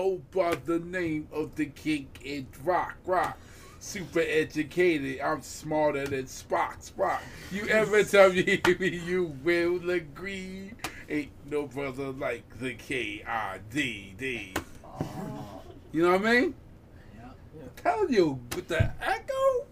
go by the name of the king in rock. Super educated, I'm smarter than Spock. You ever tell me you will agree? Ain't no brother like the KIDD. You know what I mean? Yeah. I'm telling you, with the echo,